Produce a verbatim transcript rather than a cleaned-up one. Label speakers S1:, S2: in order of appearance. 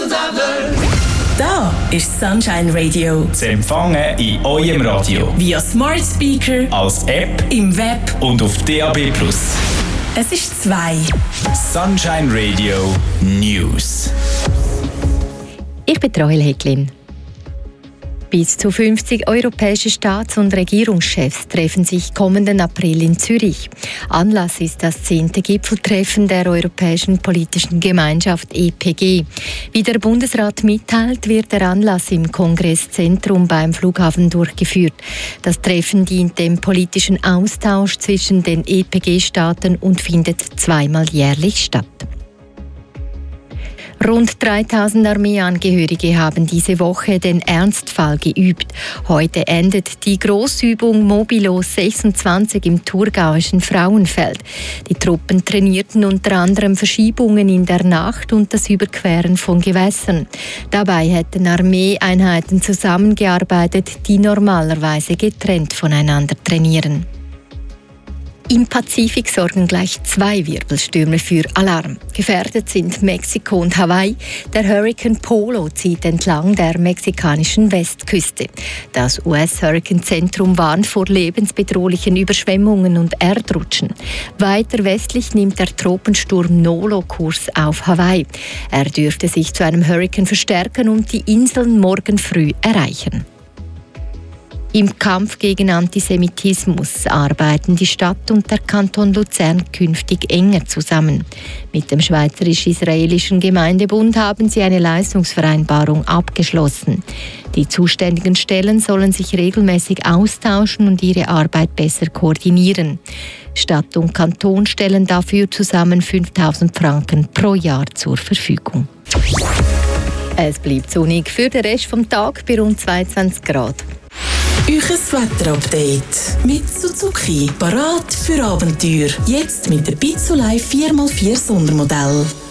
S1: lessons I've learned.
S2: Da ist Sunshine Radio.
S3: Zu empfangen in eurem Radio.
S2: Via Smart Speaker,
S3: als App,
S2: im Web
S3: und auf D A B plus.
S2: Es ist zwei.
S3: Sunshine Radio News.
S4: Ich bin Rahel Häcklin. Bis zu fünfzig europäische Staats- und Regierungschefs treffen sich kommenden April in Zürich. Anlass ist das zehnte Gipfeltreffen der Europäischen Politischen Gemeinschaft E P G. Wie der Bundesrat mitteilt, wird der Anlass im Kongresszentrum beim Flughafen durchgeführt. Das Treffen dient dem politischen Austausch zwischen den E P G-Staaten und findet zweimal jährlich statt. Rund dreitausend Armeeangehörige haben diese Woche den Ernstfall geübt. Heute endet die Grossübung Mobilo sechsundzwanzig im thurgauischen Frauenfeld. Die Truppen trainierten unter anderem Verschiebungen in der Nacht und das Überqueren von Gewässern. Dabei hätten Armeeeinheiten zusammengearbeitet, die normalerweise getrennt voneinander trainieren. Im Pazifik sorgen gleich zwei Wirbelstürme für Alarm. Gefährdet sind Mexiko und Hawaii. Der Hurrikan Polo zieht entlang der mexikanischen Westküste. Das U S-Hurrikanzentrum warnt vor lebensbedrohlichen Überschwemmungen und Erdrutschen. Weiter westlich nimmt der Tropensturm Nolo Kurs auf Hawaii. Er dürfte sich zu einem Hurrikan verstärken und die Inseln morgen früh erreichen. Im Kampf gegen Antisemitismus arbeiten die Stadt und der Kanton Luzern künftig enger zusammen. Mit dem Schweizerisch-Israelischen Gemeindebund haben sie eine Leistungsvereinbarung abgeschlossen. Die zuständigen Stellen sollen sich regelmäßig austauschen und ihre Arbeit besser koordinieren. Stadt und Kanton stellen dafür zusammen fünftausend Franken pro Jahr zur Verfügung. Es bleibt sonnig für den Rest des Tages bei rund zweiundzwanzig Grad.
S2: Euches Wetterupdate mit Suzuki. Parat für Abenteuer. Jetzt mit der Bitsulei vier mal vier Sondermodell.